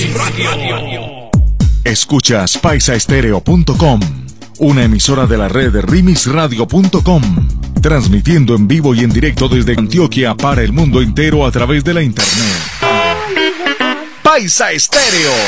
Escuchas paisaestereo.com, una emisora de la red rimisradio.com, transmitiendo en vivo y en directo desde Antioquia para el mundo entero a través de la internet. Paisa Estéreo.